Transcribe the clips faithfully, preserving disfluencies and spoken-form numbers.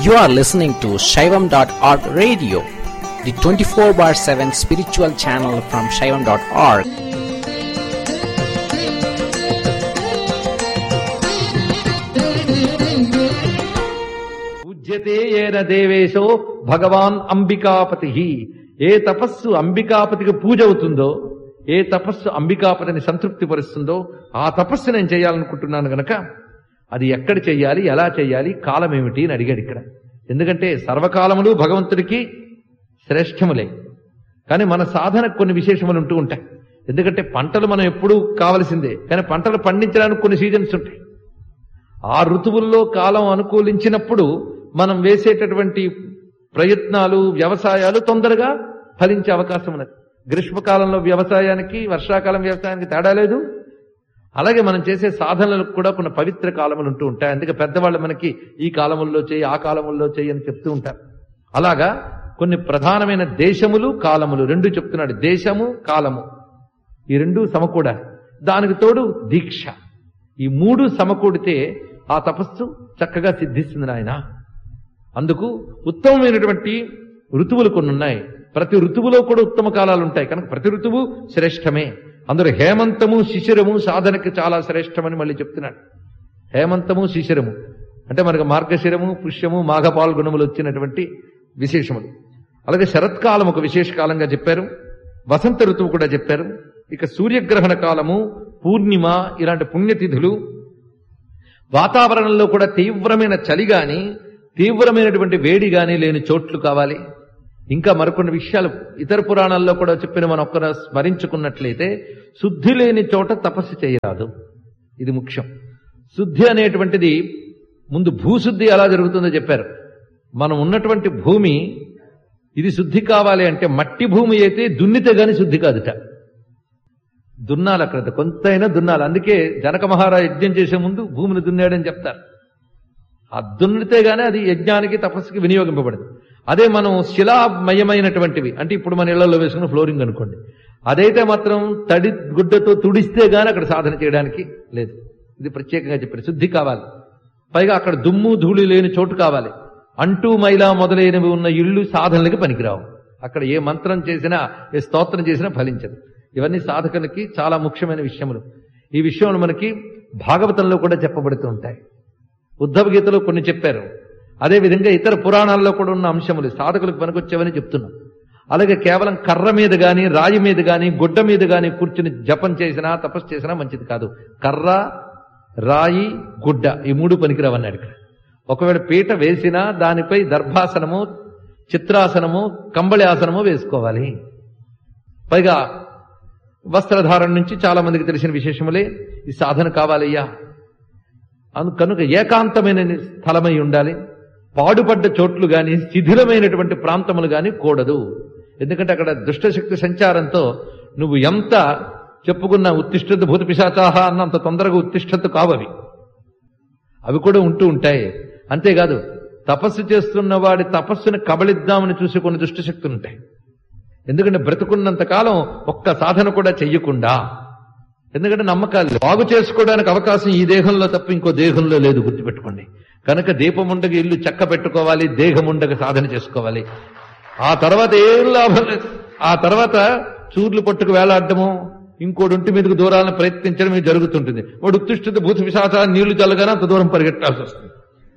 You are listening to Shaivam dot org radio, the twenty-four bar seven spiritual channel from Shaivam dot org. పూజ్యతే ఏన దేవేశో భగవాన్ అంబికాపతి. ఏ తపస్సు అంబికాపతికి పూజ అవుతుందో, ఏ తపస్సు అంబికాపతిని సంతృప్తి పరుస్తుందో ఆ తపస్సు నేను చేయాలనుకుంటున్నాను గనక అది ఎక్కడ చెయ్యాలి, ఎలా చెయ్యాలి, కాలం ఏమిటి అని అడిగాడు ఇక్కడ. ఎందుకంటే సర్వకాలములు భగవంతుడికి శ్రేష్టములే, కానీ మన సాధనకు కొన్ని విశేషములు ఉంటూ ఉంటాయి. ఎందుకంటే పంటలు మనం ఎప్పుడూ కావలసిందే, కానీ పంటలు పండించడానికి కొన్ని సీజన్స్ ఉంటాయి. ఆ ఋతువుల్లో కాలం అనుకూలించినప్పుడు మనం వేసేటటువంటి ప్రయత్నాలు, వ్యవసాయాలు తొందరగా ఫలించే అవకాశం ఉన్నది. గ్రీష్మకాలంలో వ్యవసాయానికి వర్షాకాలం వ్యవసాయానికి తేడా లేదు. అలాగే మనం చేసే సాధనలకు కూడా కొన్ని పవిత్ర కాలములు ఉంటూ ఉంటాయి. అందుకే పెద్దవాళ్ళు మనకి ఈ కాలముల్లో చేయి, ఆ కాలముల్లో చేయి అని చెప్తూ ఉంటారు. అలాగా కొన్ని ప్రధానమైన దేశములు, కాలములు రెండు చెప్తున్నాడు. దేశము, కాలము ఈ రెండు సమకూడాలి. దానికి తోడు దీక్ష. ఈ మూడు సమకూడితే ఆ తపస్సు చక్కగా సిద్ధిస్తుంది నాయన. అందుకు ఉత్తమమైనటువంటి ఋతువులు కొన్ని ఉన్నాయి. ప్రతి ఋతువులో కూడా ఉత్తమ కాలాలు ఉంటాయి కనుక ప్రతి ఋతువు శ్రేష్టమే. అందరూ హేమంతము, శిశిరము సాధనకి చాలా శ్రేష్టమని మళ్ళీ చెప్తున్నాడు. హేమంతము, శిశిరము అంటే మనకు మార్గశిరము, పుష్యము, మాఘ పాల్గొనములు వచ్చినటువంటి విశేషములు. అలాగే శరత్కాలం ఒక విశేష కాలంగా చెప్పారు. వసంత ఋతువు కూడా చెప్పారు. ఇక సూర్యగ్రహణ కాలము, పూర్ణిమ ఇలాంటి పుణ్యతిథులు, వాతావరణంలో కూడా తీవ్రమైన చలి గాని, తీవ్రమైనటువంటి వేడి గాని లేని చోట్లు కావాలి. ఇంకా మరికొన్ని విషయాలు ఇతర పురాణాల్లో కూడా చెప్పిన మనం ఒక్కరు స్మరించుకున్నట్లయితే శుద్ధి లేని చోట తపస్సు చేయరాదు. ఇది ముఖ్యం. శుద్ధి అనేటువంటిది ముందు భూశుద్ధి ఎలా జరుగుతుందో చెప్పారు. మనం ఉన్నటువంటి భూమి ఇది శుద్ధి కావాలి అంటే మట్టి భూమి అయితే దున్నితే గాని శుద్ధి కాదుట. దున్నాలి, అక్కడ కొంతైనా దున్నాలి. అందుకే జనక మహారాజు యజ్ఞం చేసే ముందు భూమిని దున్నాడని చెప్తారు. ఆ దున్నితే గానీ అది యజ్ఞానికి, తపస్సుకి వినియోగింపబడదు. అదే మనం శిలామయమైనటువంటివి అంటే ఇప్పుడు మన ఇళ్లలో వేసుకున్న ఫ్లోరింగ్ అనుకోండి, అదైతే మాత్రం తడి గుడ్డతో తుడిస్తే గానీ అక్కడ సాధన చేయడానికి లేదు. ఇది ప్రత్యేకంగా చెప్పారు. శుద్ధి కావాలి. పైగా అక్కడ దుమ్ము ధూళి లేని చోటు కావాలి. అంటూ మైలా మొదలైనవి ఉన్న ఇళ్ళు సాధనలకి పనికిరావు. అక్కడ ఏ మంత్రం చేసినా, ఏ స్తోత్రం చేసినా ఫలించదు. ఇవన్నీ సాధకులకి చాలా ముఖ్యమైన విషయములు. ఈ విషయంలో మనకి భాగవతంలో కూడా చెప్పబడుతూ ఉంటాయి. ఉద్ధవ గీతలో కొన్ని చెప్పారు. అదేవిధంగా ఇతర పురాణాల్లో కూడా ఉన్న అంశములు సాధకులకు పనికొచ్చేవని చెప్తున్నాం. అలాగే కేవలం కర్ర మీద గాని, రాయి మీద గాని, గుడ్డ మీద గాని కూర్చుని జపం చేసినా, తపస్సు చేసినా మంచిది కాదు. కర్ర, రాయి, గుడ్డ ఈ మూడు పనికిరావన్నాడు ఇక్కడ. ఒకవేళ పీట వేసినా దానిపై దర్భాసనము, చిత్రాసనము, కంబళి ఆసనము వేసుకోవాలి. పైగా వస్త్రధారణ నుంచి చాలా మందికి తెలిసిన విశేషములే. ఈ సాధన కావాలయ్యా కనుక ఏకాంతమైన స్థలమై ఉండాలి. పాడుపడ్డ చోట్లు గాని, శిథిలమైనటువంటి ప్రాంతములు గాని కూడదు. ఎందుకంటే అక్కడ దుష్టశక్తి సంచారంతో నువ్వు ఎంత చెప్పుకున్న ఉత్తిష్టత భూత పిశాచాహ అన్నంత తొందరగా ఉత్తిష్టత కావవి, అవి కూడా ఉంటూ ఉంటాయి. అంతేకాదు తపస్సు చేస్తున్న వాడి తపస్సును కబళిద్దామని చూసి కొన్ని దుష్టశక్తులు ఉంటాయి. ఎందుకంటే బ్రతుకున్నంత కాలం ఒక్క సాధన కూడా చెయ్యకుండా, ఎందుకంటే నమ్మకాలు బాగు చేసుకోవడానికి అవకాశం ఈ దేహంలో తప్ప ఇంకో దేహంలో లేదు, గుర్తుపెట్టుకోండి. కనుక దీపముండగ ఇల్లు చక్క పెట్టుకోవాలి, దేహముండగ సాధన చేసుకోవాలి. ఆ తర్వాత ఏం లాభం లేదు. ఆ తర్వాత చూర్లు పట్టుకు వేలాడటము, ఇంకోటి ఒంటి మీదకు దూరాలను ప్రయత్నించడం ఇది జరుగుతుంటుంది. వాడు ఉత్తిష్ఠిత భూత పిశాచ నీళ్లు చల్లగానే అంత దూరం పరిగెట్టాల్సి వస్తుంది.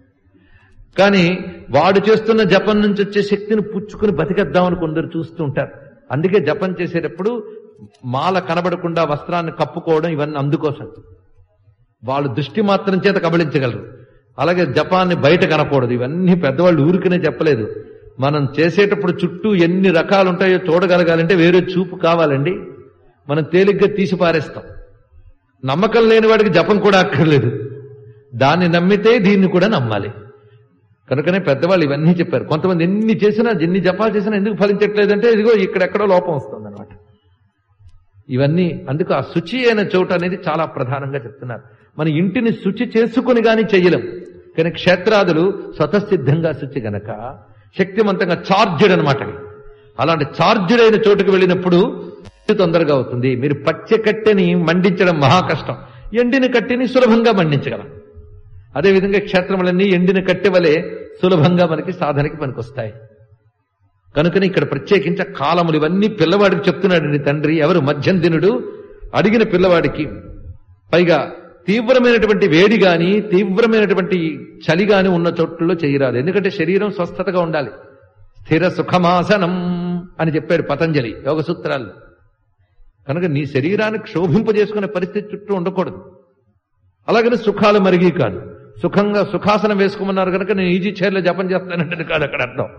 కానీ వాడు చేస్తున్న జపం నుంచి వచ్చే శక్తిని పుచ్చుకుని బతికేద్దామని కొందరు చూస్తూ ఉంటారు. అందుకే జపం చేసేటప్పుడు మాల కనబడకుండా వస్త్రాన్ని కప్పుకోవడం ఇవన్నీ అందుకోసం. వాళ్ళు దృష్టి మాత్రం చేత కబళించగలరు. అలాగే జపాన్ని బయట కనకూడదు. ఇవన్నీ పెద్దవాళ్ళు ఊరికనే చెప్పలేదు. మనం చేసేటప్పుడు చుట్టూ ఎన్ని రకాలు ఉంటాయో చూడగలగాలంటే వేరే చూపు కావాలండి. మనం తేలిగ్గా తీసి పారేస్తాం. నమ్మకం లేని వాడికి జపం కూడా అక్కర్లేదు. దాన్ని నమ్మితే దీన్ని కూడా నమ్మాలి. కనుకనే పెద్దవాళ్ళు ఇవన్నీ చెప్పారు. కొంతమంది ఎన్ని చేసినా, ఎన్ని జపాలు చేసినా ఎందుకు ఫలించట్లేదంటే ఇదిగో ఇక్కడెక్కడో లోపం వస్తుంది అనమాట. ఇవన్నీ అందుకు ఆ శుచి అయిన చోటు అనేది చాలా ప్రధానంగా చెప్తున్నారు. మన ఇంటిని శుచి చేసుకుని గాని చెయ్యలేం. కానీ క్షేత్రాదులు స్వతసిద్ధంగా శుచి గనక శక్తివంతంగా చార్జ్డ్ అనమాట. అలాంటి చార్జ్డ్ అయిన చోటుకు వెళ్ళినప్పుడు తొందరగా అవుతుంది. మీరు పచ్చ కట్టెని మండించడం మహా కష్టం, ఎండిన కట్టెని సులభంగా మండించగలం. అదేవిధంగా క్షేత్రములన్నీ ఎండిన కట్టె వలె సులభంగా మనకి సాధనకి పనికొస్తాయి. కనుకని ఇక్కడ ప్రత్యేకించి కాలములు ఇవన్నీ పిల్లవాడికి చెప్తున్నాడండి తండ్రి. ఎవరు? మధ్యందినుడు అడిగిన పిల్లవాడికి. పైగా తీవ్రమైనటువంటి వేడి గాని తీవ్రమైనటువంటి చలి గాని ఉన్న చోట్లలో చేయరాదు. ఎందుకంటే శరీరం స్వస్థతగా ఉండాలి. స్థిర సుఖమాసనం అని చెప్పాడు పతంజలి యోగ సూత్రాల్లో. కనుక నీ శరీరాన్ని క్షోభింపజేసుకునే పరిస్థితి చుట్టూ ఉండకూడదు. అలాగని సుఖాలు మరిగి కాదు. సుఖంగా సుఖాసనం వేసుకోమన్నారు కనుక నేను ఈజీ చైర్లో జపం చేస్తానంటే కాదు అక్కడ అర్థం.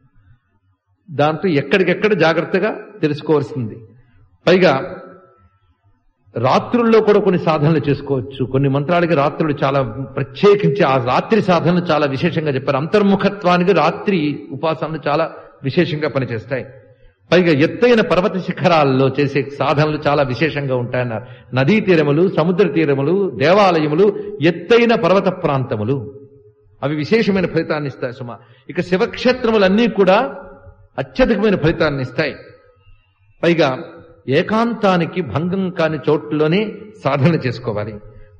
దాంతో ఎక్కడికెక్కడ జాగ్రత్తగా తెలుసుకోవాల్సింది. పైగా రాత్రుల్లో కూడా కొన్ని సాధనలు చేసుకోవచ్చు. కొన్ని మంత్రాలకి రాత్రులు చాలా ప్రత్యేకించి ఆ రాత్రి సాధనలు చాలా విశేషంగా చెప్పారు. అంతర్ముఖత్వానికి రాత్రి ఉపాసనలు చాలా విశేషంగా పనిచేస్తాయి. పైగా ఎత్తైన పర్వత శిఖరాల్లో చేసే సాధనలు చాలా విశేషంగా ఉంటాయన్నారు. నదీ తీరములు, సముద్ర తీరములు, దేవాలయములు, ఎత్తైన పర్వత ప్రాంతములు అవి విశేషమైన ఫలితాన్ని ఇస్తాయి సుమా. ఇక శివక్షేత్రములన్నీ కూడా అత్యధికమైన ఫలితాన్ని ఇస్తాయి. పైగా ఏకాంతానికి భంగం కాని చోట్లోనే సాధన చేసుకోవాలి.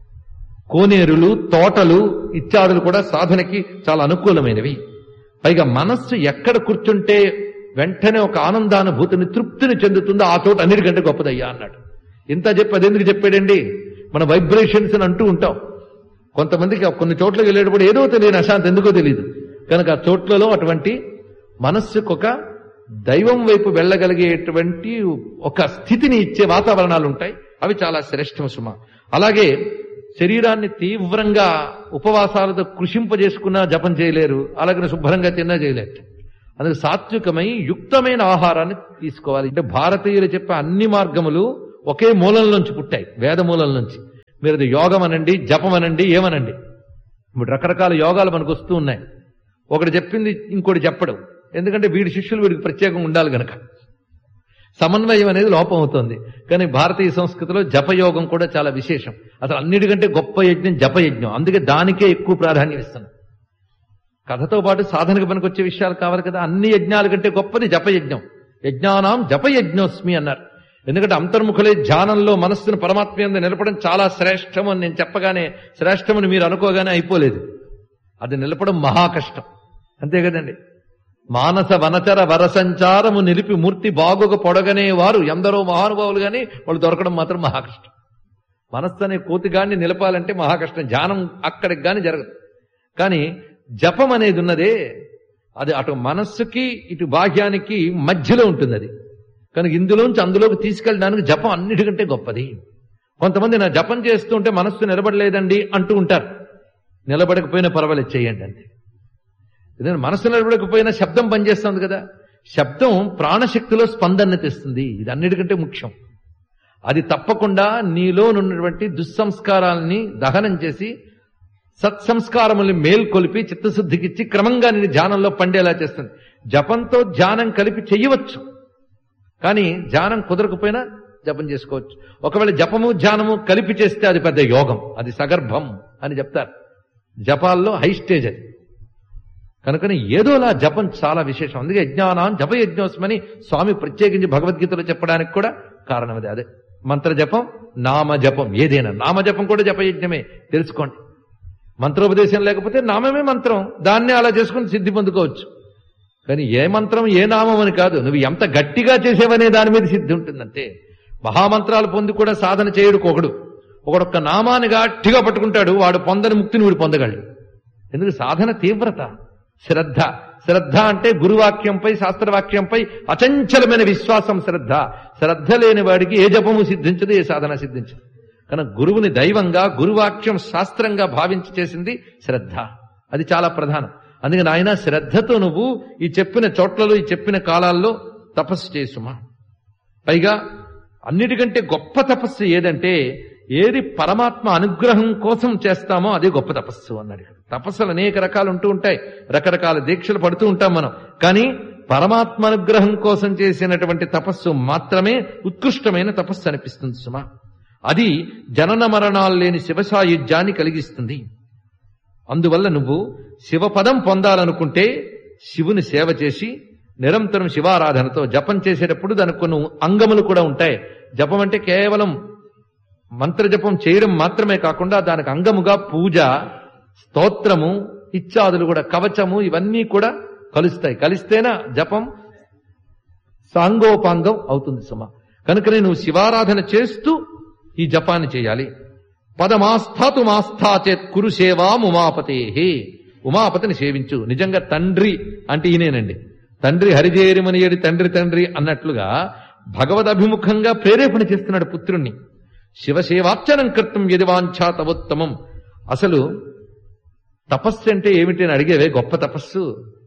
కోనేరులు, తోటలు ఇత్యాదులు కూడా సాధనకి చాలా అనుకూలమైనవి. పైగా మనస్సు ఎక్కడ కూర్చుంటే వెంటనే ఒక ఆనందానుభూతిని, తృప్తిని చెందుతుందో ఆ చోట అన్నిటికంటే గొప్పదయ్యా అన్నాడు. ఇంత చెప్పి అదెందుకు చెప్పాడండి? మన వైబ్రేషన్స్ అని అంటూ ఉంటాం. కొంతమందికి కొన్ని చోట్లకి వెళ్ళేటప్పుడు ఏదో తెలియని అశాంతి ఎందుకో తెలియదు. కనుక ఆ చోట్లలో అటువంటి మనస్సుకు ఒక దైవం వైపు వెళ్ళగలిగేటువంటి ఒక స్థితిని ఇచ్చే వాతావరణాలు ఉంటాయి. అవి చాలా శ్రేష్టం సుమ. అలాగే శరీరాన్ని తీవ్రంగా ఉపవాసాలతో కృషింపజేసుకున్నా జపం చేయలేరు, అలాగే శుభ్రంగా తిన్నా చేయలేరు. అందుకు సాత్వికమై యుక్తమైన ఆహారాన్ని తీసుకోవాలి. అంటే భారతీయులు చెప్పే అన్ని మార్గములు ఒకే మూలం నుంచి పుట్టాయి, వేద మూలం నుంచి. మీరు అది యోగం అనండి, జపం అనండి, ఏమనండి. ఇప్పుడు రకరకాల యోగాలు మనకు వస్తూ ఉన్నాయి. ఒకటి చెప్పింది ఇంకోటి చెప్పడం. ఎందుకంటే వీడి శిష్యులు వీడికి ప్రత్యేకంగా ఉండాలి గనక సమన్వయం అనేది లోపం అవుతుంది. కానీ భారతీయ సంస్కృతిలో జపయోగం కూడా చాలా విశేషం. అసలు అన్నిటికంటే గొప్ప యజ్ఞం జపయజ్ఞం. అందుకే దానికే ఎక్కువ ప్రాధాన్యం ఇస్తున్నాం. కథతో పాటు సాధనకు పనికొచ్చే విషయాలు కావాలి కదా. అన్ని యజ్ఞాల కంటే గొప్పది జపయజ్ఞం. యజ్ఞానాం జపయజ్ఞోస్మి అన్నారు. ఎందుకంటే అంతర్ముఖులే ధ్యానంలో మనస్సును పరమాత్మ యందు నిలపడం చాలా శ్రేష్టం అని నేను చెప్పగానే, శ్రేష్టమని మీరు అనుకోగానే అయిపోలేదు. అది నిలపడం మహా కష్టం. అంతే కదండి. మానస వనచర వరసంచారము నిలిపి మూర్తి బాగుగా పొడగనే వారు ఎందరో మహానుభావులు కానీ వాళ్ళు దొరకడం మాత్రం మహా కష్టం. మనస్సు అనే కోతిగాన్ని నిలపాలంటే మహా కష్టం. ధ్యానం అక్కడికి గాని జరగదు. కానీ జపం అనేది ఉన్నదే, అది అటు మనస్సుకి ఇటు బాహ్యానికి మధ్యలో ఉంటుంది. అది కనుక ఇందులోంచి అందులోకి తీసుకెళ్ళడానికి జపం అన్నిటికంటే గొప్పది. కొంతమంది నా జపం చేస్తుంటే మనస్సు నిలబడలేదండి అంటూ ఉంటారు. నిలబడకపోయినా పర్వాలేదు, చేయండి అంతే. ఎందుకంటే మనస్సు నిలబడకపోయినా శబ్దం పనిచేస్తుంది కదా. శబ్దం ప్రాణశక్తిలో స్పందన తెస్తుంది. ఇది అన్నిటికంటే ముఖ్యం. అది తప్పకుండా నీలో ఉన్నటువంటి దుస్సంస్కారాలని దహనం చేసి సత్సంస్కారముల్ని మేల్కొలిపి చిత్తశుద్ధికిచ్చి క్రమంగా నేను ధ్యానంలో పండేలా చేస్తుంది. జపంతో ధ్యానం కలిపి చెయ్యవచ్చు, కానీ ధ్యానం కుదరకపోయినా జపం చేసుకోవచ్చు. ఒకవేళ జపము ధ్యానము కలిపి చేస్తే అది పెద్ద యోగం, అది సగర్భం అని చెప్తారు. జపాల్లో హై స్టేజ్ అది. కనుకని ఏదోలా జపం చాలా విశేషం. అందుకే యజ్ఞానాం జపయజ్ఞోస్మని స్వామి ప్రత్యేకించి భగవద్గీతలో చెప్పడానికి కూడా కారణం అది. అదే మంత్ర జపం, నామ జపం. ఏదైనా నామజపం కూడా జపయజ్ఞమే, తెలుసుకోండి. మంత్రోపదేశం లేకపోతే నామమే మంత్రం, దాన్నే అలా చేసుకుని సిద్ధి పొందుకోవచ్చు. కానీ ఏ మంత్రం ఏ నామం అని కాదు, నువ్వు ఎంత గట్టిగా చేసేవనే దాని మీద సిద్ధి ఉంటుందంటే. మహామంత్రాలు పొంది కూడా సాధన చేయడు ఒకడు. ఒకడొక్క నామాన్ని గట్టిగా పట్టుకుంటాడు, వాడు పొందని ముక్తిని వీడు పొందగలడు. ఎందుకు? సాధన తీవ్రత, శ్రద్ధ. శ్రద్ధ అంటే గురువాక్యంపై శాస్త్రవాక్యంపై అచంచలమైన విశ్వాసం శ్రద్ధ. శ్రద్ధ లేని వాడికి ఏ జపము సిద్ధించదు, ఏ సాధన సిద్ధించదు. కనుక గురువుని దైవంగా, గురువాక్యం శాస్త్రంగా భావించి చేసింది శ్రద్ధ. అది చాలా ప్రధానం. అందుకని ఆయన శ్రద్ధతో నువ్వు ఈ చెప్పిన చోట్లలో, ఈ చెప్పిన కాలాల్లో తపస్సు చేసుమా. పైగా అన్నిటికంటే గొప్ప తపస్సు ఏదంటే, ఏది పరమాత్మ అనుగ్రహం కోసం చేస్తామో అదే గొప్ప తపస్సు అన్నాడు. తపస్సులు అనేక రకాలు ఉంటూ ఉంటాయి, రకరకాల దీక్షలు పడుతూ ఉంటాం మనం. కానీ పరమాత్మ అనుగ్రహం కోసం చేసినటువంటి తపస్సు మాత్రమే ఉత్కృష్టమైన తపస్సు అనిపిస్తుంది సుమా. అది జనన మరణాలు లేని శివసాయుధ్యాన్ని కలిగిస్తుంది. అందువల్ల నువ్వు శివపదం పొందాలనుకుంటే శివుని సేవ చేసి నిరంతరం శివారాధనతో జపం చేసేటప్పుడు దానికి కొన్ని అంగములు కూడా ఉంటాయి. జపం అంటే కేవలం మంత్రజపం చేయడం మాత్రమే కాకుండా దానికి అంగముగా పూజ, స్తోత్రము, ఇత్యాదులు కూడా, కవచము ఇవన్నీ కూడా కలుస్తాయి. కలిస్తేనా జపం సాంగోపాంగం అవుతుంది సుమ. కనుకనే నువ్వు శివారాధన చేస్తూ ఈ జపాన్ని చేయాలి. పదమాస్థాతు మాస్థాచేత్ కురు సేవాం ఉమాపతే. ఉమాపతిని సేవించు. నిజంగా తండ్రి అంటే ఈయనేనండి. తండ్రి హరిజేరిమని ఏడి తండ్రి తండ్రి అన్నట్లుగా భగవదభిముఖంగా ప్రేరేపణ చేస్తున్నాడు పుత్రుణ్ణి. శివసేవార్చనం కర్తం యది వాంఛా తవోత్తమం. అసలు తపస్సు అంటే ఏమిటి అని అడిగేవే గొప్ప తపస్సు.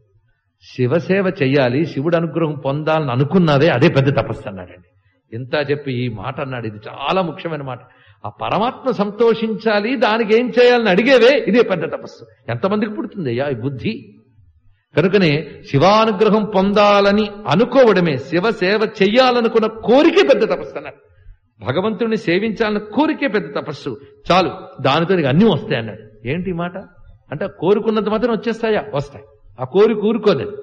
శివసేవ చెయ్యాలి, శివుడు అనుగ్రహం పొందాలని అనుకున్నావే అదే పెద్ద తపస్సు అన్నాడండి. ఎంత చెప్పి ఈ మాట అన్నాడు. ఇది చాలా ముఖ్యమైన మాట. ఆ పరమాత్మ సంతోషించాలి, దానికి ఏం చేయాలని అడిగేవే ఇదే పెద్ద తపస్సు. ఎంతమందికి పుడుతుంది అయ్యా ఈ బుద్ధి? కనుకనే శివానుగ్రహం పొందాలని అనుకోవడమే, శివసేవ చెయ్యాలనుకున్న కోరికే పెద్ద తపస్సు అన్నాడు. భగవంతుడిని సేవించాలన్న కోరికే పెద్ద తపస్సు. చాలు, దానితో నీకు అన్నీ వస్తాయి అన్నాడు. ఏంటి మాట అంటే కోరుకున్నంత మాత్రం వచ్చేస్తాయా? వస్తాయి. ఆ కోరిక ఊరుకోలేదు.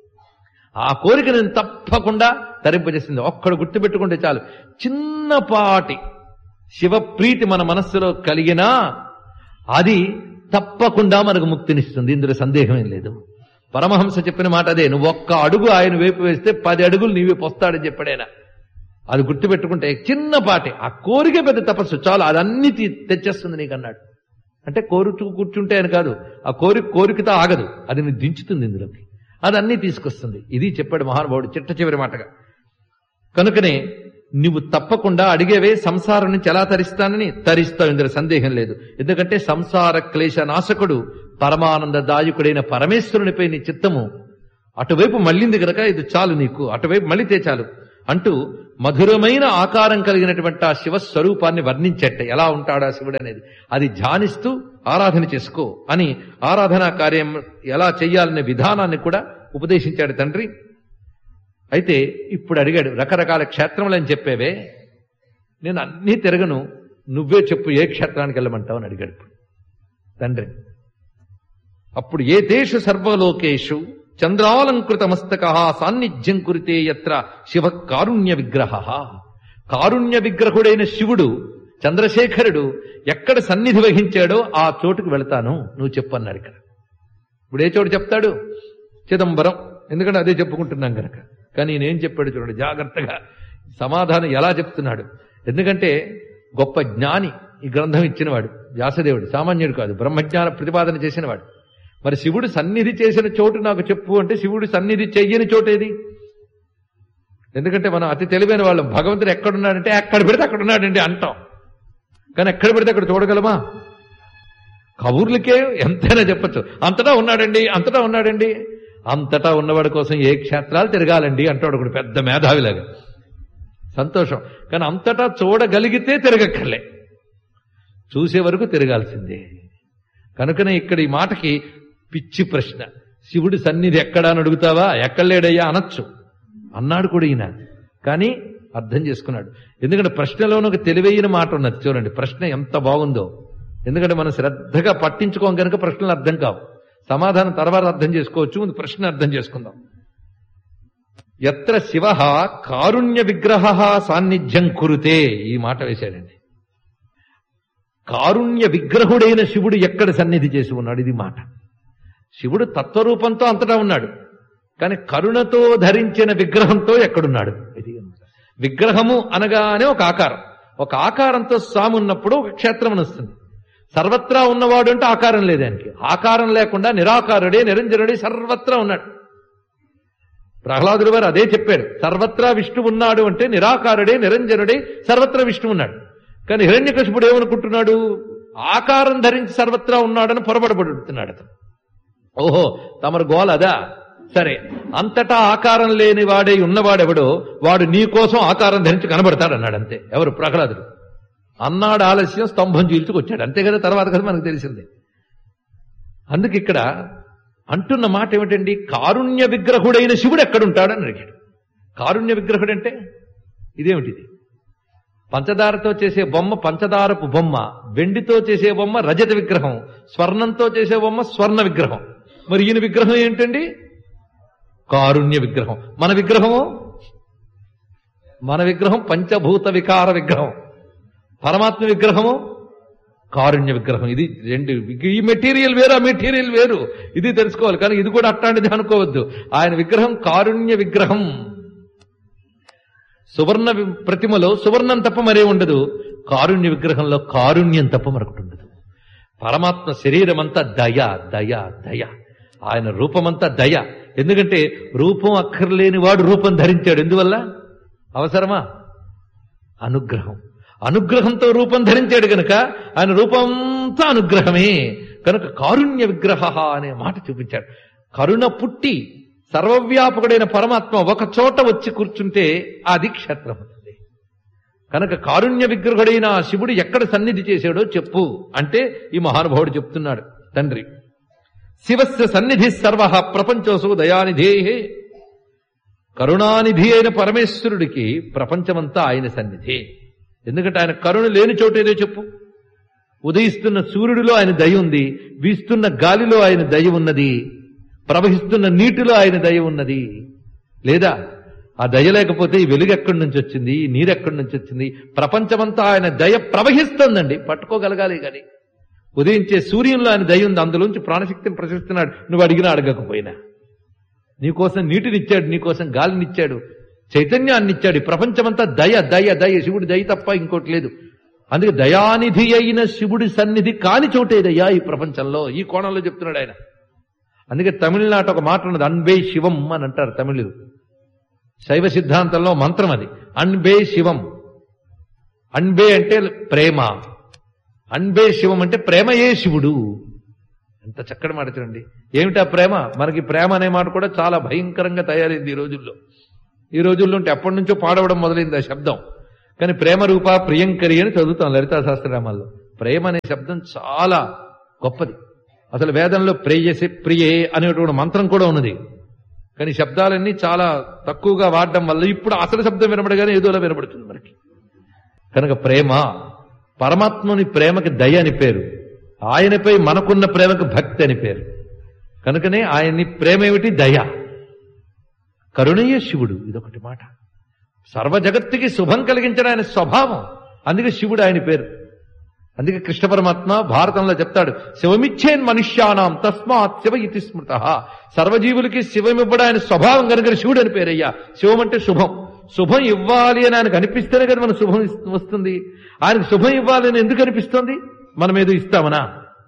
ఆ కోరిక నేను తప్పకుండా తరింపజేసింది. ఒక్కడు గుర్తుపెట్టుకుంటే చాలు. చిన్నపాటి శివప్రీతి మన మనస్సులో కలిగినా అది తప్పకుండా మనకు ముక్తినిస్తుంది. ఇందులో సందేహమేం లేదు. పరమహంస చెప్పిన మాట అదే. నువ్వు ఒక్క అడుగు ఆయన వైపు వేస్తే పది అడుగులు నీవే పోస్తాడని చెప్పాడైనా. అది గుర్తుపెట్టుకుంటే చిన్నపాటి ఆ కోరిక పెద్ద తపస్సు. చాలు, అదన్నీ తెచ్చేస్తుంది నీకు అన్నాడు. అంటే కోరుచు కూర్చుంటే అని కాదు, ఆ కోరిక కోరికతో ఆగదు, అది నీ దించుతుంది ఇందులోకి, అదన్నీ తీసుకొస్తుంది. ఇది చెప్పాడు మహానుభావుడు చిట్ట చివరి మాటగా. కనుకనే నువ్వు తప్పకుండా అడిగేవే సంసారం నుంచి ఎలా తరిస్తానని తరిస్తావు, ఇందులో సందేహం లేదు. ఎందుకంటే సంసార క్లేశ నాశకుడు పరమానందదాయకుడైన పరమేశ్వరునిపై నీ చిత్తము అటువైపు మళ్ళింది గనక ఇది చాలు నీకు, అటువైపు మళ్ళితే చాలు అంటూ మధురమైన ఆకారం కలిగినటువంటి ఆ శివస్వరూపాన్ని వర్ణించట్ట. ఎలా ఉంటాడా శివుడు అనేది అది ధ్యానిస్తూ ఆరాధన చేసుకో అని ఆరాధనా కార్యం ఎలా చెయ్యాలనే విధానాన్ని కూడా ఉపదేశించాడు తండ్రి. అయితే ఇప్పుడు అడిగాడు, రకరకాల క్షేత్రములని చెప్పేవే, నేను అన్నీ తిరగను, నువ్వే చెప్పు ఏ క్షేత్రానికి వెళ్ళమంటావు అని అడిగాడు ఇప్పుడు తండ్రి. అప్పుడు ఏ తేషు సర్వలోకేషు చంద్రాలంకృత మస్తక సాన్నిధ్యం కురితే యత్ర శివ కారుణ్య విగ్రహ. కారుణ్య విగ్రహుడైన శివుడు చంద్రశేఖరుడు ఎక్కడ సన్నిధి వహించాడో ఆ చోటుకు వెళతాను, నువ్వు చెప్పన్నాడు. ఇక్కడ ఇప్పుడు ఏ చోటు చెప్తాడు? చిదంబరం, ఎందుకంటే అదే చెప్పుకుంటున్నాం కనుక. కానీ నేనేం చెప్పాడు చూడండి జాగ్రత్తగా, సమాధానం ఎలా చెప్తున్నాడు. ఎందుకంటే గొప్ప జ్ఞాని ఈ గ్రంథం ఇచ్చినవాడు వ్యాసదేవుడు, సామాన్యుడు కాదు, బ్రహ్మజ్ఞాన ప్రతిపాదన చేసినవాడు. మరి శివుడు సన్నిధి చేసిన చోటు నాకు చెప్పు అంటే శివుడు సన్నిధి చెయ్యని చోటేది? ఎందుకంటే మనం అతి తెలివైన వాళ్ళం. భగవంతుడు ఎక్కడున్నాడంటే ఎక్కడ పెడితే అక్కడ ఉన్నాడండి అంటాం, కానీ ఎక్కడ పెడితే అక్కడ చూడగలమా? కబుర్లకే ఎంతైనా చెప్పచ్చు, అంతటా ఉన్నాడండి అంతటా ఉన్నాడండి. అంతటా ఉన్నవాడి కోసం ఏ క్షేత్రాలు తిరగాలండి అంటాడు ఒకడు పెద్ద మేధావిలాగా. సంతోషం, కానీ అంతటా చూడగలిగితే తిరగక్కర్లే, చూసే వరకు తిరగాల్సిందే. కనుకనే ఇక్కడ ఈ మాటకి పిచ్చి ప్రశ్న, శివుడి సన్నిధి ఎక్కడా అని అడుగుతావా? ఎక్కడలేడయ్యా అనొచ్చు అన్నాడు కూడా ఈయన, కానీ అర్థం చేసుకున్నాడు. ఎందుకంటే ప్రశ్నలోనూ ఒక తెలివైన మాట ఉన్నది చూడండి. ప్రశ్న ఎంత బాగుందో, ఎందుకంటే మనం శ్రద్ధగా పట్టించుకోం కనుక ప్రశ్నలు అర్థం కావు. సమాధానం తర్వాత అర్థం చేసుకోవచ్చు, ముందు ప్రశ్న అర్థం చేసుకుందాం. యత్ర శివ కారుణ్య విగ్రహ సాన్నిధ్యం కురుతే, ఈ మాట వేశాడండి. కారుణ్య విగ్రహుడైన శివుడు ఎక్కడ సన్నిధి చేసి ఉన్నాడు, ఇది మాట. శివుడు తత్వరూపంతో అంతటా ఉన్నాడు, కానీ కరుణతో ధరించిన విగ్రహంతో ఎక్కడున్నాడు? ఇది విగ్రహము అనగానే ఒక ఆకారం, ఒక ఆకారంతో స్వామి ఉన్నప్పుడు ఒక క్షేత్రం వస్తుంది. సర్వత్రా ఉన్నవాడు అంటే ఆకారం లేదానికి, ఆకారం లేకుండా నిరాకారుడే నిరంజనుడే సర్వత్రా ఉన్నాడు. ప్రహ్లాదుడు వారు అదే చెప్పాడు, సర్వత్రా విష్ణు ఉన్నాడు అంటే నిరాకారుడే నిరంజనుడే సర్వత్రా విష్ణు ఉన్నాడు. కానీ హిరణ్యకశిపుడు ఏమనుకుంటున్నాడు? ఆకారం ధరించి సర్వత్రా ఉన్నాడని పొరబడబడుతున్నాడు అతను. ఓహో తమరు గోల అదా, సరే అంతటా ఆకారం లేని వాడే ఉన్నవాడెవడో వాడు నీ కోసం ఆకారం ధరించి కనబడతాడన్నాడు. అంతే. ఎవరు? ప్రహ్లాదుడు అన్నాడు. ఆలస్యం స్తంభం చీల్చుకొచ్చాడు, అంతే కదా. తర్వాత కదా మనకు తెలిసింది. అందుకు ఇక్కడ అంటున్న మాట ఏమిటండి? కారుణ్య విగ్రహుడైన శివుడు ఎక్కడుంటాడని అడిగాడు. కారుణ్య విగ్రహుడు అంటే ఇదేమిటిది? పంచదారతో చేసే బొమ్మ పంచదారపు బొమ్మ, వెండితో చేసే బొమ్మ రజత విగ్రహం, స్వర్ణంతో చేసే బొమ్మ స్వర్ణ విగ్రహం. మరి ఈయన విగ్రహం ఏంటండి? కారుణ్య విగ్రహం. మన విగ్రహము మన విగ్రహం పంచభూత వికార విగ్రహం. పరమాత్మ విగ్రహము కారుణ్య విగ్రహం. ఇది రెండు, ఈ మెటీరియల్ వేరు, ఆ మెటీరియల్ వేరు, ఇది తెలుసుకోవాలి. కానీ ఇది కూడా అట్లాంటిది అనుకోవద్దు. ఆయన విగ్రహం కారుణ్య విగ్రహం. సువర్ణ ప్రతిమలో సువర్ణం తప్ప మరే ఉండదు, కారుణ్య విగ్రహంలో కారుణ్యం తప్ప మరొకటి ఉండదు. పరమాత్మ శరీరం అంతా దయ దయ దయ, ఆయన రూపమంతా దయ. ఎందుకంటే రూపం అక్కర్లేని వాడు రూపం ధరించాడు. ఎందువల్ల? అవసరమా? అనుగ్రహం. అనుగ్రహంతో రూపం ధరించాడు కనుక ఆయన రూపంతా అనుగ్రహమే. కనుక కారుణ్య విగ్రహ అనే మాట చూపించాడు. కరుణ పుట్టి సర్వవ్యాపకుడైన పరమాత్మ ఒక చోట వచ్చి కూర్చుంటే అది క్షేత్రం అవుతుంది. కనుక కారుణ్య విగ్రహుడైన శివుడు ఎక్కడ సన్నిధి చేశాడో చెప్పు అంటే ఈ మహానుభావుడు చెప్తున్నాడు. తండ్రి శివస్య సన్నిధి సర్వ ప్రపంచోసు దయానిధే. కరుణానిధి అయిన పరమేశ్వరుడికి ప్రపంచమంతా ఆయన సన్నిధే. ఎందుకంటే ఆయన కరుణ లేని చోటేదో చెప్పు. ఉదయిస్తున్న సూర్యుడిలో ఆయన దయ ఉంది, వీస్తున్న గాలిలో ఆయన దయ ఉన్నది, ప్రవహిస్తున్న నీటిలో ఆయన దయ ఉన్నది. లేదా ఆ దయ లేకపోతే ఈ వెలుగు ఎక్కడి నుంచి వచ్చింది, ఈ నీరు ఎక్కడి నుంచి వచ్చింది? ప్రపంచమంతా ఆయన దయ ప్రవహిస్తుందండి, పట్టుకోగలగాలి. కానీ ఉదయించే సూర్యంలో ఆయన దయ ఉంది, అందులోంచి ప్రాణశక్తిని ప్రసరిస్తున్నాడు. నువ్వు అడిగినా అడగకపోయినా నీకోసం నీటినిచ్చాడు, నీకోసం గాలినిచ్చాడు, చైతన్యాన్ని ఇచ్చాడు. ప్రపంచమంతా దయ దయ దయ, శివుడి దయ తప్ప ఇంకోటి లేదు. అందుకే దయానిధి అయిన శివుడి సన్నిధి కాని చోటేదయ్యా ఈ ప్రపంచంలో. ఈ కోణంలో చెప్తున్నాడు ఆయన. అందుకే తమిళనాట ఒక మాట ఉన్నది, అన్బే శివం అని అంటారు తమిళులు. శైవ సిద్ధాంతంలో మంత్రం అది, అన్బే శివం. అన్బే అంటే ప్రేమ, అన్బే శివం అంటే ప్రేమయే శివుడు. ఎంత చక్కటి మాట చూడండి. ఏమిటా ప్రేమ? మనకి ప్రేమ అనే మాట కూడా చాలా భయంకరంగా తయారైంది ఈ రోజుల్లో. ఈ రోజుల్లో ఉంటే ఎప్పటి నుంచో పాడవడం మొదలైంది ఆ శబ్దం. కానీ ప్రేమ రూప ప్రియంకరి అని చదువుతాం లలితా సహస్రనామాల్లో. ప్రేమ అనే శబ్దం చాలా గొప్పది. అసలు వేదంలో ప్రేయసి ప్రియే అనేటువంటి మంత్రం కూడా ఉన్నది. కానీ శబ్దాలన్నీ చాలా తక్కువగా వాడడం వల్ల ఇప్పుడు అసలు శబ్దం వినబడగానే ఏదోలా వినబడుతుంది మనకి. కనుక ప్రేమ, పరమాత్మని ప్రేమకి దయ అని పేరు, ఆయనపై మనకున్న ప్రేమకు భక్తి అని పేరు. కనుకనే ఆయన్ని ప్రేమ ఏమిటి? దయ. కరుణయ్య శివుడు, ఇదొకటి మాట. సర్వ జగత్తుకి శుభం కలిగించడం ఆయన స్వభావం. అందుకే శివుడు ఆయన పేరు. అందుకే కృష్ణ పరమాత్మ భారతంలో చెప్తాడు, శివమిచ్చేన్ మనుష్యానాం తస్మాత్ శివ ఇతి స్మృత. సర్వజీవులకి శివం ఇవ్వడం ఆయన స్వభావం కనుక శివుడు అని పేరయ్యా. శివం అంటే శుభం. శుభం ఇవ్వాలి అని ఆయనకు అనిపిస్తేనే కదా మనకు శుభం వస్తుంది. ఆయనకు శుభం ఇవ్వాలి అని ఎందుకు అనిపిస్తుంది? మనం ఏదో ఇస్తామనా?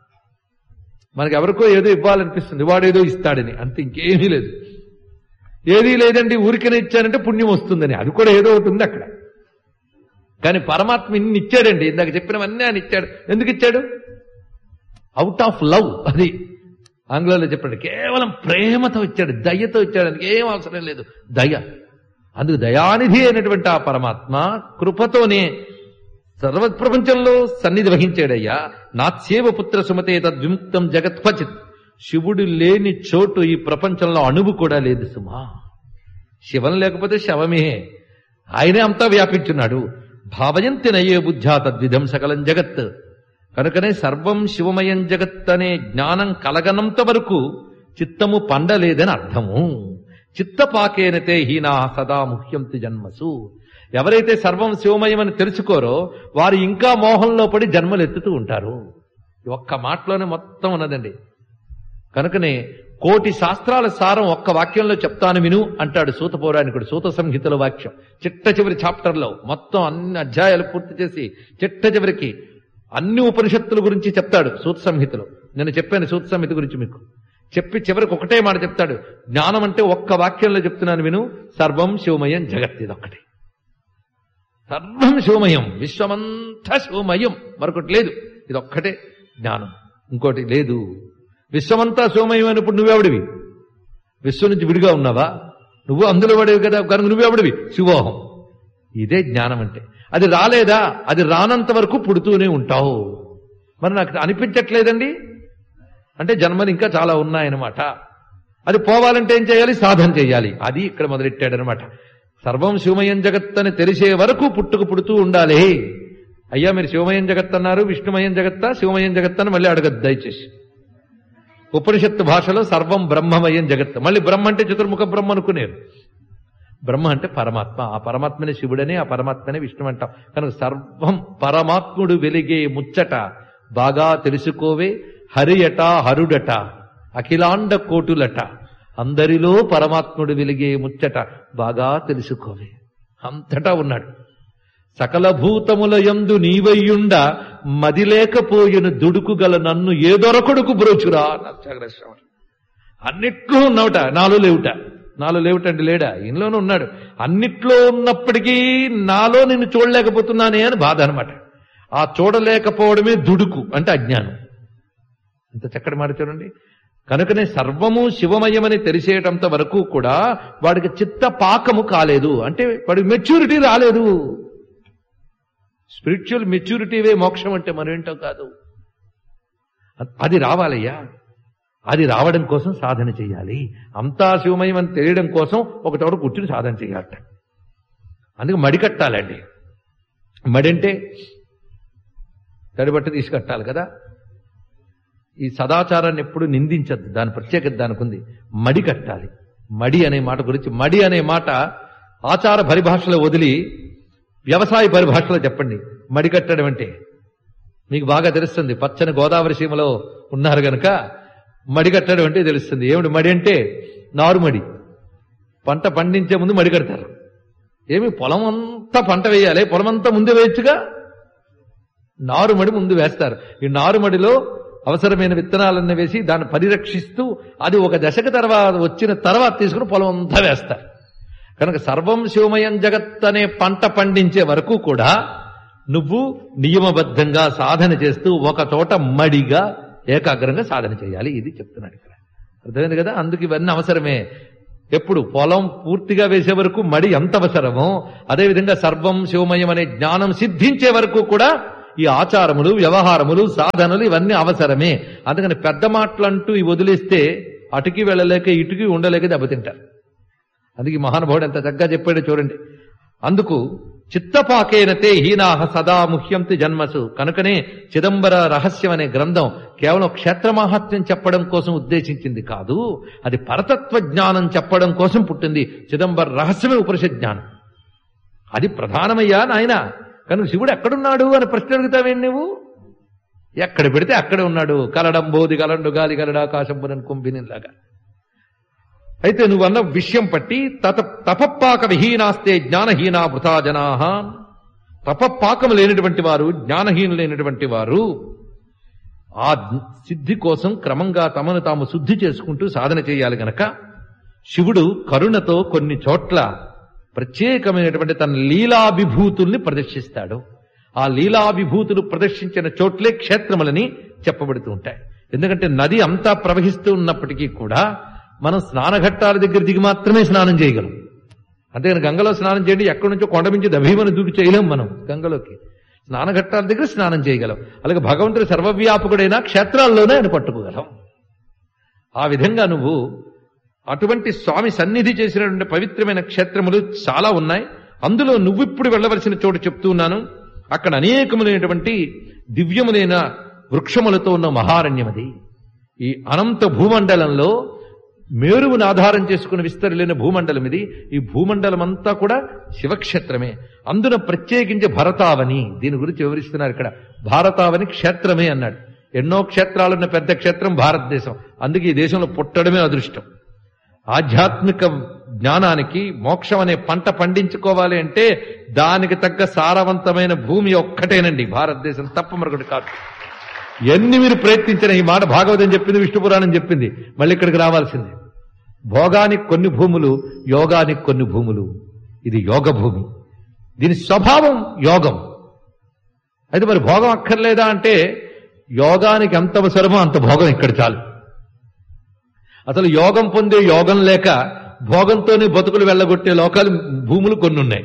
మనకి ఎవరికో ఏదో ఇవ్వాలనిపిస్తుంది, వాడేదో ఇస్తాడని, అంతే, ఇంకేమీ లేదు. ఏదీ లేదండి ఊరికనే ఇచ్చానంటే పుణ్యం వస్తుందని, అది కూడా ఏదో ఒకటి ఉంది అక్కడ. కానీ పరమాత్మ ఇన్ని ఇచ్చాడండి, ఇందాక చెప్పినవన్నీ ఆయన ఇచ్చాడు. ఎందుకు ఇచ్చాడు? Out of love. అది ఆంగ్లంలో చెప్పాడు, కేవలం ప్రేమతో ఇచ్చాడు, దయతో ఇచ్చాడు. అందుకు ఏం అవసరం లేదు, దయ. అందుకు దయానిధి అయినటువంటి ఆ పరమాత్మ కృపతోనే సర్వ ప్రపంచంలో సన్నిధి వహించాడయ్యా. నాత్సేవ పుత్ర సుమతే తద్విముక్తం జగత్పచిత్. శివుడు లేని చోటు ఈ ప్రపంచంలో అణువు కూడా లేదు సుమా. శివం లేకపోతే శవమే. ఆయనే అంతా వ్యాపించున్నాడు. భావయంతి నయే బుద్ధ్యా తద్విధం సకలం జగత్. కనుకనే సర్వం శివమయం జగత్ అనే జ్ఞానం కలగనంత వరకు చిత్తము పండలేదని అర్థము. చిత్తపాకేనతే హీనా సదా ముహ్యంతి జన్మసు. ఎవరైతే సర్వం శివమయం అని తెలుసుకోరో వారు ఇంకా మోహంలో పడి జన్మలు ఎత్తుతూ ఉంటారు. ఒక్క మాటలోనే మొత్తం ఉన్నదండి. కనుకనే కోటి శాస్త్రాల సారం ఒక్క వాక్యంలో చెప్తాను విను అంటాడు సూత పౌరాణికుడు. సూత సంహితల వాక్యం చిట్ట చివరి చాప్టర్లో మొత్తం అన్ని అధ్యాయాలు పూర్తి చేసి చిట్ట చివరికి అన్ని ఉపనిషత్తుల గురించి చెప్తాడు సూత సంహితలో. నేను చెప్పాను సూత సంహిత గురించి మీకు. చెప్పి చివరికి ఒకటే మాట చెప్తాడు, జ్ఞానం అంటే ఒక్క వాక్యంలో చెప్తున్నాను విను, సర్వం శివమయం జగత్. ఇదొక్కటి, సర్వం శివమయం, విశ్వమంతా శివమయం, మరొకటి లేదు. ఇదొక్కటే జ్ఞానం, ఇంకోటి లేదు. విశ్వమంతా శివమయం అయినప్పుడు నువ్వెవడివి? విశ్వం నుంచి విడిగా ఉన్నావా? నువ్వు అందులో పడేవి కదా, కనుక నువ్వెవడివి? శివోహం. ఇదే జ్ఞానం అంటే. అది రాలేదా? అది రానంత వరకు పుడుతూనే ఉంటావు. మరి నాకు అనిపించట్లేదండి అంటే జన్మలు ఇంకా చాలా ఉన్నాయన్నమాట. అది పోవాలంటే ఏం చేయాలి? సాధన చేయాలి. అది ఇక్కడ మొదలెట్టాడనమాట. సర్వం శివమయం జగత్ అని తెలిసే వరకు పుట్టుకు పుడుతూ ఉండాలి. అయ్యా మీరు శివమయం జగత్ అన్నారు, విష్ణుమయం జగత్తా శివమయం జగత్ అని మళ్ళీ అడగద్దు దయచేసి. ఉపనిషత్తు భాషలో సర్వం బ్రహ్మమయం జగత్. మళ్ళీ బ్రహ్మ అంటే చతుర్ముఖ బ్రహ్మ అనుకునేరు. బ్రహ్మ అంటే పరమాత్మ. ఆ పరమాత్మనే శివుడని, ఆ పరమాత్మనే విష్ణు అంటాం. కనుక సర్వం పరమాత్ముడు వెలిగే ముచ్చట బాగా తెలుసుకోవే, హరియట హరుడట, అఖిలాండ కోటులట, అందరిలో పరమాత్ముడు వెలిగే ముచ్చట బాగా తెలుసుకోవే. అంతటా ఉన్నాడు. సకల భూతముల యందు నీవయ్యుండ మదిలేకపోయిన దుడుకు గల నన్ను ఏదొరకొడుకు బ్రోచురా అన్నారు. అన్నిట్లో ఉన్నవట, నాలో లేవుట. నాలో లేవుటంటే లేడా, ఈయనలోనూ ఉన్నాడు. అన్నిట్లో ఉన్నప్పటికీ నాలో నిన్ను చూడలేకపోతున్నానే అని బాధ అనమాట. ఆ చూడలేకపోవడమే దుడుకు అంటే అజ్ఞానం. ఇంత చక్కటి మాట చూడండి. కనుకనే సర్వము శివమయమని తెలిసేటంత వరకు కూడా వాడికి చిత్త పాకము కాలేదు, అంటే వాడికి మెచ్యూరిటీ రాలేదు. స్పిరిచువల్ మెచ్యూరిటీవే మోక్షం అంటే మరేంటో కాదు. అది రావాలయ్యా. అది రావడం కోసం సాధన చేయాలి. అంతా శివమయం అని తెలియడం కోసం ఒక చోట కూర్చుని సాధన చేయాలట. అందుకే మడి కట్టాలండి. మడి అంటే తడిబట్ట తీసి కట్టాలి కదా. ఈ సదాచారాన్ని ఎప్పుడు నిందించద్దు, దాని ప్రత్యేకత దానికి ఉంది. మడి కట్టాలి. మడి అనే మాట గురించి, మడి అనే మాట ఆచార పరిభాషలో వదిలి వ్యవసాయ పరిభాషలో చెప్పండి. మడి కట్టడం అంటే మీకు బాగా తెలుస్తుంది. పచ్చని గోదావరి సీమలో ఉన్నారు గనక మడి కట్టడం అంటే తెలుస్తుంది. ఏమిటి మడి అంటే? నారుమడి. పంట పండించే ముందు మడి కడతారు. ఏమి పొలం అంతా పంట వేయాలి, పొలం అంతా ముందే వేయచ్చుగా. నారుమడి ముందు వేస్తారు. ఈ నారుమడిలో అవసరమైన విత్తనాలన్నీ వేసి దాన్ని పరిరక్షిస్తూ అది ఒక దశక తర్వాత వచ్చిన తర్వాత తీసుకుని పొలం అంతా వేస్తారు. కనుక సర్వం శివమయం జగత్ అనే పంట పండించే వరకు కూడా నువ్వు నియమబద్ధంగా సాధన చేస్తూ ఒక చోట మడిగా ఏకాగ్రంగా సాధన చేయాలి. ఇది చెప్తున్నాడు ఇక్కడ. అర్థమైంది కదా. అందుకు ఇవన్నీ అవసరమే. ఎప్పుడు పొలం పూర్తిగా వేసే వరకు మడి ఎంత అవసరమో అదేవిధంగా సర్వం శివమయం అనే జ్ఞానం సిద్ధించే వరకు కూడా ఈ ఆచారములు, వ్యవహారములు, సాధనలు ఇవన్నీ అవసరమే. అందుకని పెద్ద మాటలంటూ ఇవి వదిలేస్తే అటుకి వెళ్ళలేక ఇటుకి ఉండలేక దెబ్బతింటారు. అందుకే మహానుభావుడు ఎంత చక్కగా చెప్పాడో చూడండి. అందుకు చిత్తపాకేనతే హీనాహ సదా ముహ్యంతి జన్మసు. కనుకనే చిదంబర రహస్యం అనే గ్రంథం కేవలం క్షేత్రమాహాత్మ్యం చెప్పడం కోసం ఉద్దేశించింది కాదు, అది పరతత్వ జ్ఞానం చెప్పడం కోసం పుట్టింది. చిదంబర రహస్యమే ఉపనిషత్ జ్ఞానం. అది ప్రధానమయ్యా నాయన. కనుక శివుడు ఎక్కడున్నాడు అని ప్రశ్న అడుగుతావేంటి నువ్వు? ఎక్కడ పెడితే అక్కడే ఉన్నాడు. కలడం బోధి గలండు గాలి గలడాకాశంబునన్ కుంభినిలాగా. అయితే నువ్వన్న విషయం పట్టి తత తపపాక విహీనాస్తే జ్ఞానహీనా వృథా జనాహ. తపపాకం లేనటువంటి వారు, జ్ఞానహీనులైనటువంటి వారు ఆ సిద్ధి కోసం క్రమంగా తమను తాము శుద్ధి చేసుకుంటూ సాధన చేయాలి. గనక శివుడు కరుణతో కొన్ని చోట్ల ప్రత్యేకమైనటువంటి తన లీలాభిభూతుల్ని ప్రదర్శిస్తాడు. ఆ లీలాభిభూతులు ప్రదర్శించిన చోట్లే క్షేత్రములని చెప్పబడుతూ ఉంటాయి. ఎందుకంటే నది అంతా ప్రవహిస్తూ ఉన్నప్పటికీ కూడా మనం స్నానఘట్టాల దగ్గర దిగి మాత్రమే స్నానం చేయగలం. అంతేగాని గంగలో స్నానం చేయండి, ఎక్కడి నుంచో కొండ నుంచి దభీమని దూకి చేయలేం మనం గంగలోకి. స్నానఘట్టాల దగ్గర స్నానం చేయగలం. అలాగే భగవంతుడు సర్వవ్యాపకుడైన క్షేత్రాల్లోనే ఆయన పట్టుకోగలం. ఆ విధంగా నువ్వు అటువంటి స్వామి సన్నిధి చేసినటువంటి పవిత్రమైన క్షేత్రములు చాలా ఉన్నాయి. అందులో నువ్విప్పుడు వెళ్ళవలసిన చోటు చెప్తూ ఉన్నాను. అక్కడ అనేకములైనటువంటి దివ్యములైన వృక్షములతో ఉన్న మహారణ్యం అది. ఈ అనంత భూమండలంలో మేరువును ఆధారం చేసుకుని విస్తరలేని భూమండలం ఇది. ఈ భూమండలం అంతా కూడా శివక్షేత్రమే. అందున ప్రత్యేకించి భరతావని, దీని గురించి వివరిస్తున్నారు ఇక్కడ. భారతావని క్షేత్రమే అన్నాడు. ఎన్నో క్షేత్రాలున్న పెద్ద క్షేత్రం భారతదేశం. అందుకే ఈ దేశంలో పుట్టడమే అదృష్టం. ఆధ్యాత్మిక జ్ఞానానికి మోక్షం అనే పంట పండించుకోవాలి అంటే దానికి తగ్గ సారవంతమైన భూమి ఒక్కటేనండి భారతదేశం, తప్ప మరొకటి కాదు. ఎన్ని మీరు ప్రయత్నించిన ఈ మాట భాగవతం చెప్పింది, విష్ణు పురాణం చెప్పింది, మళ్ళీ ఇక్కడికి రావాల్సిందే. భోగానికి కొన్ని భూములు, యోగానికి కొన్ని భూములు. ఇది యోగ భూమి. దీని స్వభావం యోగం. అయితే మరి భోగం అక్కర్లేదా అంటే యోగానికి ఎంత అవసరమో అంత భోగం ఇక్కడ చాలు. అసలు యోగం పొందే యోగం లేక భోగంతోనే బతుకులు వెళ్ళగొట్టే లోకాలు భూములు కొన్ని ఉన్నాయి.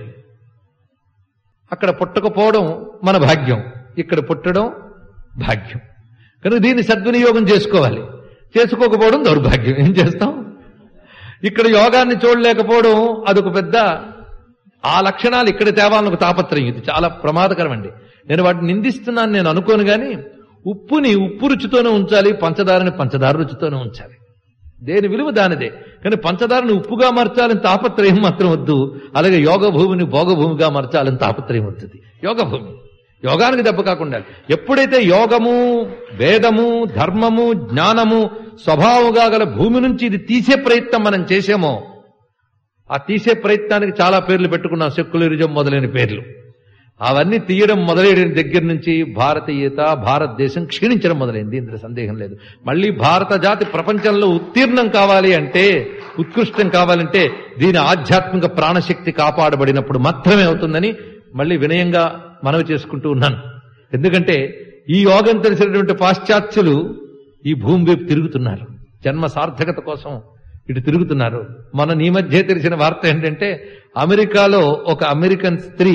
అక్కడ పుట్టకపోవడం మన భాగ్యం, ఇక్కడ పుట్టడం భాగ్యం. కనుక దీన్ని సద్వినియోగం చేసుకోవాలి. చేసుకోకపోవడం దౌర్భాగ్యం. ఏం చేస్తాం? ఇక్కడ యోగాన్ని చూడలేకపోవడం అదొక పెద్ద, ఆ లక్షణాలు ఇక్కడ తేవాలని ఒక తాపత్రయం. ఇది చాలా ప్రమాదకరం అండి. నేను వాటిని నిందిస్తున్నాను నేను అనుకోను, కానీ ఉప్పుని ఉప్పు రుచితోనే ఉంచాలి, పంచదారని పంచదార రుచితోనే ఉంచాలి. దేని విలువ దానిదే. కానీ పంచదారని ఉప్పుగా మార్చాలని తాపత్రయం మాత్రం వద్దు. అలాగే యోగ భూమిని భోగభూమిగా మార్చాలని తాపత్రయం వద్దు. యోగ భూమి యోగానికి దెబ్బ కాకుండా ఎప్పుడైతే యోగము, వేదము, ధర్మము, జ్ఞానము స్వభావంగా గల భూమి నుంచి ఇది తీసే ప్రయత్నం మనం చేసామో, ఆ తీసే ప్రయత్నానికి చాలా పేర్లు పెట్టుకున్నాం, సెక్యులరిజం మొదలైన పేర్లు. అవన్నీ తీయడం మొదలైన దగ్గర నుంచి భారతీయత, భారతదేశం క్షీణించడం మొదలైంది. ఇందులో సందేహం లేదు. మళ్ళీ భారత జాతి ప్రపంచంలో ఉత్తీర్ణం కావాలి అంటే, ఉత్కృష్టం కావాలంటే దీని ఆధ్యాత్మిక ప్రాణశక్తి కాపాడబడినప్పుడు మాత్రమే అవుతుందని మళ్ళీ వినయంగా మనవి చేసుకుంటూ ఉన్నాను. ఎందుకంటే ఈ యోగం తెలిసినటువంటి పాశ్చాత్యులు ఈ భూమి వైపు తిరుగుతున్నారు, జన్మ సార్థకత కోసం ఇటు తిరుగుతున్నారు. మన ఈ మధ్య తెలిసిన వార్త ఏంటంటే, అమెరికాలో ఒక అమెరికన్ స్త్రీ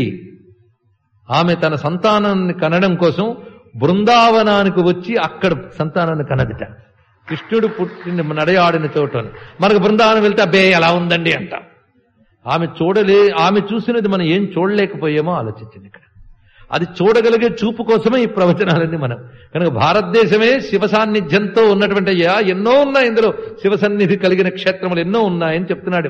ఆమె తన సంతానాన్ని కనడం కోసం బృందావనానికి వచ్చి అక్కడ సంతానాన్ని కనదిట. కృష్ణుడు పుట్టిన నడయాడిన చోట. మనకు బృందావనం వెళ్తే అబ్బే ఎలా ఉందండి అంటాం. ఆమె చూడలే, ఆమె చూసినది మనం ఏం చూడలేకపోయామో ఆలోచించింది. ఇక్కడ అది చూడగలిగే చూపు కోసమే ఈ ప్రవచనాలన్నీ మనం. కనుక భారతదేశమే శివ సాన్నిధ్యంతో ఉన్నటువంటి అయ్యా ఎన్నో ఉన్నాయి, ఇందులో శివ సన్నిధి కలిగిన క్షేత్రములు ఎన్నో ఉన్నాయని చెప్తున్నాడు.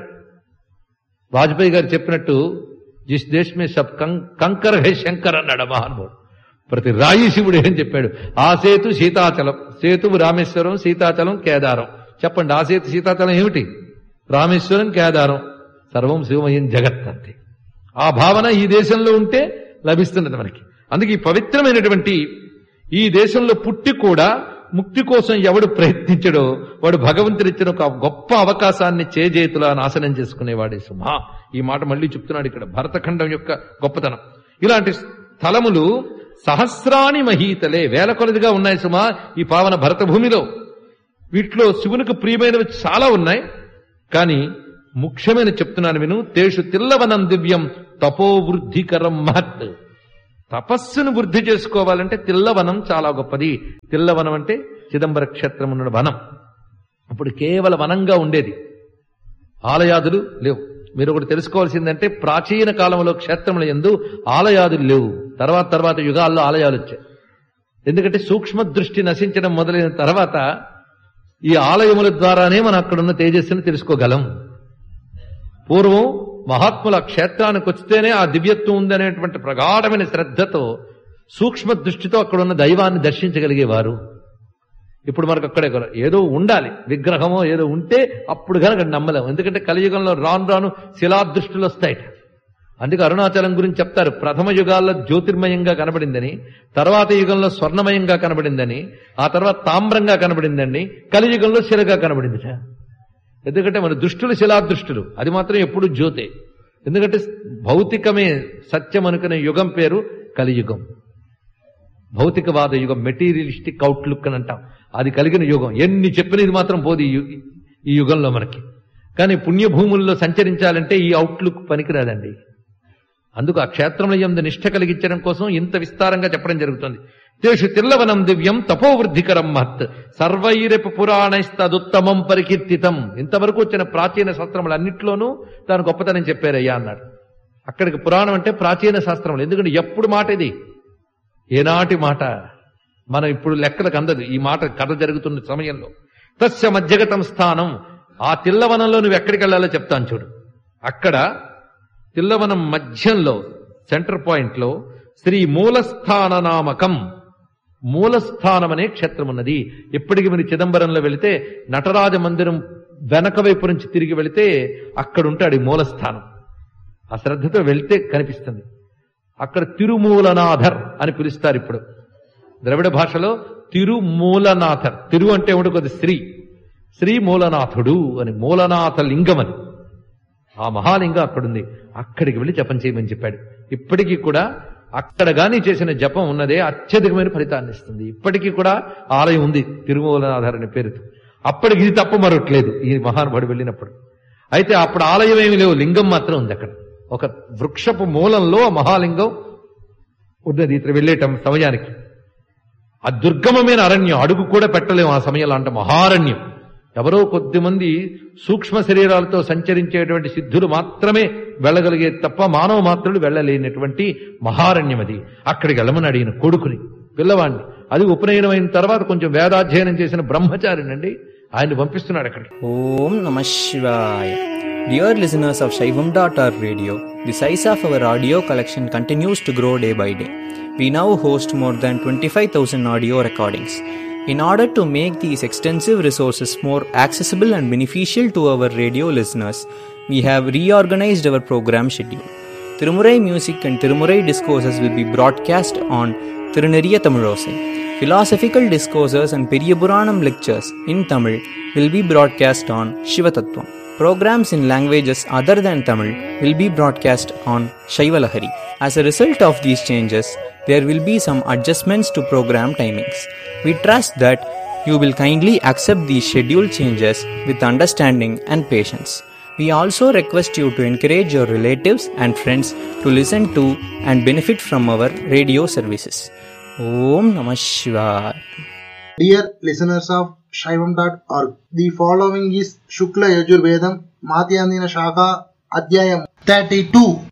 వాజ్పేయి గారు చెప్పినట్టు జిస్ దేశ్ మే సబ్ కంకర్ హే శంకర్ అన్నాడు మహానుభావుడు. ప్రతి రాయి శివుడు ఏం చెప్పాడు. ఆ సేతు సీతాచలం, సేతువు రామేశ్వరం, సీతాచలం కేదారం. చెప్పండి, ఆ సేతు సీతాచలం ఏమిటి? రామేశ్వరం, కేదారం, సర్వం శివమయం జగత్ అంతే. ఆ భావన ఈ దేశంలో ఉంటే లభిస్తున్నది మనకి. అందుకే ఈ పవిత్రమైనటువంటి ఈ దేశంలో పుట్టి కూడా ముక్తి కోసం ఎవడు ప్రయత్నించడో వాడు భగవంతుడిచ్చిన ఒక గొప్ప అవకాశాన్ని చేజేతులా నాశనం చేసుకునేవాడే సుమా. ఈ మాట మళ్ళీ చెప్తున్నాడు ఇక్కడ, భరతఖండం యొక్క గొప్పతనం. ఇలాంటి స్థలములు సహస్రాని మహీతలే, వేల కొలదిగా ఉన్నాయి సుమా ఈ పావన భరత భూమిలో. వీటిలో శివునికి ప్రియమైనవి చాలా ఉన్నాయి, కానీ ముఖ్యమైన చెప్తున్నాను విను. తేషు తిల్లవనం దివ్యం తపోవృద్ధికరం మహత్. తపస్సును వృద్ధి చేసుకోవాలంటే తిల్లవనం చాలా గొప్పది. తిల్లవనం అంటే చిదంబర క్షేత్రం ఉన్న వనం. అప్పుడు కేవల వనంగా ఉండేది, ఆలయాదులు లేవు. మీరు ఒకటి తెలుసుకోవాల్సిందంటే, ప్రాచీన కాలంలో క్షేత్రముల యందు ఆలయాదులు లేవు. తర్వాత తర్వాత యుగాల్లో ఆలయాలు వచ్చాయి. ఎందుకంటే సూక్ష్మ దృష్టి నశించడం మొదలైన తర్వాత ఈ ఆలయముల ద్వారానే మనం అక్కడున్న తేజస్సును తెలుసుకోగలం. పూర్వం మహాత్ముల క్షేత్రానికి వస్తేనే ఆ దివ్యత్వం ఉందనేటువంటి ప్రగాఢమైన శ్రద్ధతో సూక్ష్మ దృష్టితో అక్కడున్న దైవాన్ని దర్శించగలిగేవారు. ఇప్పుడు మనకు అక్కడే ఏదో ఉండాలి, విగ్రహమో ఏదో ఉంటే అప్పుడు కనుక నమ్మలేం. ఎందుకంటే కలియుగంలో రాను రాను శిలాదృష్టిలు వస్తాయట. అందుకే అరుణాచలం గురించి చెప్తారు, ప్రథమ యుగాల్లో జ్యోతిర్మయంగా కనబడిందని, తర్వాత యుగంలో స్వర్ణమయంగా కనబడిందని, ఆ తర్వాత తామ్రంగా కనబడిందండి, కలియుగంలో శిలగా కనబడిందిట. ఎందుకంటే మన దృష్టులు శిలాదృష్టులు, అది మాత్రం ఎప్పుడు జ్యోతే. ఎందుకంటే భౌతికమే సత్యం అనుకునే యుగం పేరు కలియుగం. భౌతికవాద యుగం, మెటీరియలిస్టిక్ అవుట్లుక్ అని అంటాం. అది కలిగిన యుగం. ఎన్ని చెప్పిన ఇది మాత్రం పోదు ఈ యుగంలో మనకి. కానీ పుణ్యభూముల్లో సంచరించాలంటే ఈ అవుట్లుక్ పనికిరాదండి. అందుకు ఆ క్షేత్రంలో యందు నిష్ఠ కలిగించడం కోసం ఇంత విస్తారంగా చెప్పడం జరుగుతుంది. తేషు తిల్లవనం దివ్యం తపోవృద్ధికరం మహత్ సర్వైరపు పురాణైస్తదుత్తమం పరికీర్తితం. ఇంతవరకు వచ్చిన ప్రాచీన శాస్త్రములన్నింటిలోనూ దాని గొప్పతనం చెప్పారయ్యా అన్నాడు. అక్కడికి పురాణం అంటే ప్రాచీన శాస్త్రములు. ఎందుకంటే ఎప్పుడు మాట ఇది, ఏనాటి మాట, మనం ఇప్పుడు లెక్కలకు అందదు ఈ మాట. కథ జరుగుతున్న సమయంలో తస్య మధ్యగతం స్థానం, ఆ తిల్లవనంలో నువ్వు ఎక్కడికి వెళ్ళాలో చెప్తాను చూడు. అక్కడ తిల్లవనం మధ్యంలో సెంటర్ పాయింట్ లో శ్రీ మూలస్థాన నామకం, మూలస్థానం అనే క్షేత్రం ఉన్నది. ఎప్పటికి మీరు చిదంబరంలో వెళితే నటరాజ మందిరం వెనక వైపు నుంచి తిరిగి వెళితే అక్కడ ఉంటాడు ఈ మూలస్థానం. ఆ శ్రద్ధతో వెళ్తే కనిపిస్తుంది. అక్కడ తిరుమూలనాథర్ అని పిలుస్తారు. ఇప్పుడు ద్రవిడ భాషలో తిరుమూలనాథర్, తిరు అంటే ఏమిటి కొద్ది శ్రీ, శ్రీ మూలనాథుడు అని, మూలనాథ లింగం అని. ఆ మహాలింగం అక్కడుంది. అక్కడికి వెళ్ళి జపం చేయమని చెప్పాడు. ఇప్పటికీ కూడా అక్కడ గాని చేసిన జపం ఉన్నదే అత్యధికమైన ఫలితాన్ని ఇస్తుంది. ఇప్పటికీ కూడా ఆలయం ఉంది తిరుమూలనాథర్ అనే పేరుతో. అప్పటికి ఇది తప్ప మరొట్లేదు ఈ మహానుభావుడు వెళ్ళినప్పుడు. అయితే అప్పుడు ఆలయం ఏమి లేవు, లింగం మాత్రం ఉంది అక్కడ. ఒక వృక్షపు మూలంలో మహాలింగం ఉన్నది ఇతర వెళ్ళేట సమయానికి. ఆ దుర్గమమైన అరణ్యం, అడుగు కూడా పెట్టలేము ఆ సమయంలో, అంటే మహారణ్యం. ఎవరో కొద్దిమంది సూక్ష్మ శరీరాలతో సంచరించేటువంటి సిద్ధులు మాత్రమే వెళ్ళగలిగే తప్ప మానవ మాత్రులు వెళ్ళలేనటువంటి మహారణ్యం అది. అక్కడికి వెళ్ళమని అడిగిన కొడుకుని, పిల్లవాడిని. అది ఉపనయనం అయిన తర్వాత కొంచెం వేదాధ్యయనం చేసిన బ్రహ్మచారినండి, ఆయన్ని పంపిస్తున్నాడు అక్కడికి. ఓం నమః శివాయ. Dear listeners of Shaivam dot org radio, the size of our audio collection continues to grow day by day. We now host more than twenty-five thousand audio recordings. In order to make these extensive resources more accessible and beneficial to our radio listeners, we have reorganized our program schedule. Tirumurai music and Tirumurai discourses will be broadcast on Tiruneriya Tamilosai. Philosophical discourses and Periyapuranam lectures in Tamil will be broadcast on Shivatattvam. Programs in languages other than Tamil will be broadcast on Shaivalahari. As a result of these changes, there will be some adjustments to program timings. We trust that you will kindly accept these schedule changes with understanding and patience. We also request you to encourage your relatives and friends to listen to and benefit from our radio services. Om Namah Shivaya. Dear listeners of Shaivam dot org, the following is Shukla Yajurvedam Madhyandina Shaka Adhyayam thirty-two.